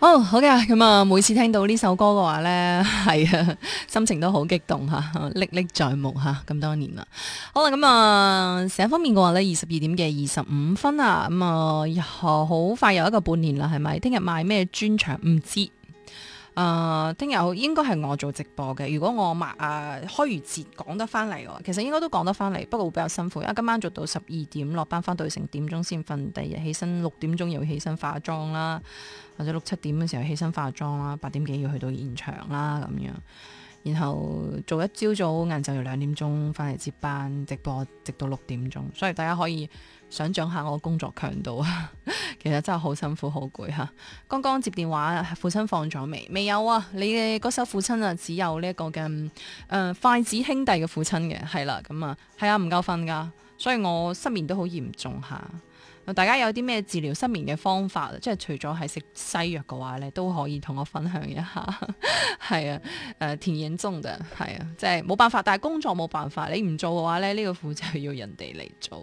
好嘅，咁啊，每次聽到呢首歌嘅話呢，係啊，心情都好激動吓，歷歷在目吓，咁多年啦。好啦，咁啊，時間方面嘅話呢，22:25啊，咁啊，好快又一個半年啦，係咪？聽日賣咩專場唔知。聽日應該係我做直播嘅。如果我開完節講得翻嚟嘅話，其實應該都講得翻嚟，不過會比較辛苦。因為今晚做到12點，落班翻到成點鐘先瞓，第二日起身6點鐘又要起身化妝啦，或者6、7點嘅時候起身化妝啦，8點幾要去到現場啦咁樣。然後做一朝早，晏晝要2點鐘翻嚟接班直播，直到6點鐘，所以大家可以想象下我工作強度啊，其實真係好辛苦好攰吓。剛剛接電話，父親放咗未？未有啊，你嘅嗰首父親啊，只有呢一個嘅筷子兄弟嘅父親嘅，係啦，咁啊係啊，唔夠瞓噶，所以我失眠都好嚴重下。大家有啲咩治療失眠嘅方法？即係除咗係食西藥嘅話咧，都可以同我分享一下。係啊，挺嚴重嘅，係啊，即係冇辦法。但係工作冇辦法，你唔做嘅話咧，呢個苦就要人哋嚟做。